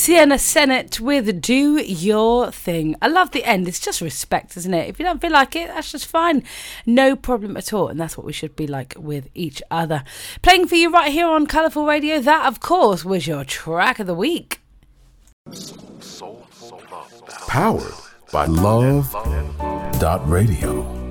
Sienna Sennett with Do Your Thing. I love the end. It's just respect, isn't it? If you don't feel like it, that's just fine. No problem at all. And that's what we should be like with each other. Playing for you right here on Colourful Radio. That, of course, was your track of the week. Powered by Love.Radio.